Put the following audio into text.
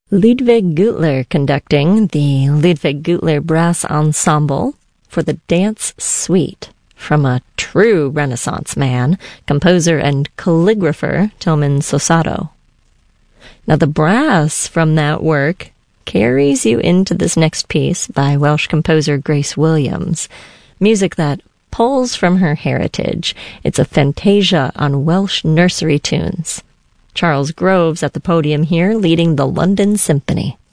Ludwig Gutler conducting the Ludwig Gutler Brass Ensemble for the Dance Suite from a true Renaissance man, composer and calligrapher Tilman Sosato. Now the brass from that work carries you into this next piece by Welsh composer Grace Williams, music that pulls from her heritage. It's a fantasia on Welsh nursery tunes. Charles Groves at the podium here leading the London Symphony.